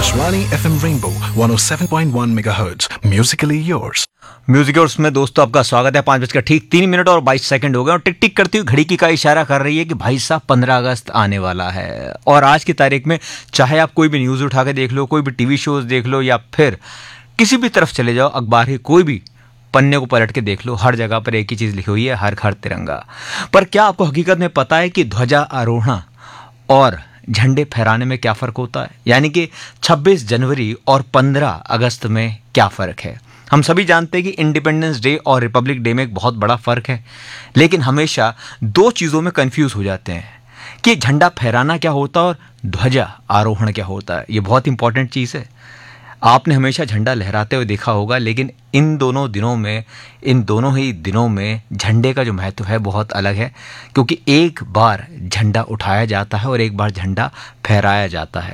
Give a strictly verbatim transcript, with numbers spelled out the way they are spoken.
Akashvani F M Rainbow one oh seven point one megahertz. Musically yours. Music और उसमें दोस्तों आपका स्वागत है। पाँच बजकर ठीक तीन मिनट और बाईस सेकंड हो गए और टिक टिक करती हुई घड़ी की का इशारा कर रही है कि भाई साहब पंद्रह अगस्त आने वाला है। और आज की तारीख में चाहे आप कोई भी न्यूज़ उठा के देख लो, कोई भी टीवी शोज देख लो, या फिर किसी भी तरफ चले जाओ, अखबार ही कोई भी पन्ने को पलट के देख लो, हर जगह पर एक ही चीज़ लिखी हुई है, हर घर तिरंगा। पर क्या आपको हकीकत में पता है कि ध्वजा आरोहण और झंडे फहराने में क्या फ़र्क होता है? यानी कि छब्बीस जनवरी और पंद्रह अगस्त में क्या फ़र्क है? हम सभी जानते हैं कि इंडिपेंडेंस डे और रिपब्लिक डे में एक बहुत बड़ा फ़र्क है, लेकिन हमेशा दो चीज़ों में कंफ्यूज हो जाते हैं कि झंडा फहराना क्या होता है और ध्वजा आरोहण क्या होता है। ये बहुत इंपॉर्टेंट चीज़ है। आपने हमेशा झंडा लहराते हुए देखा होगा, लेकिन इन दोनों दिनों में इन दोनों ही दिनों में झंडे का जो महत्व है बहुत अलग है, क्योंकि एक बार झंडा उठाया जाता है और एक बार झंडा फहराया जाता है।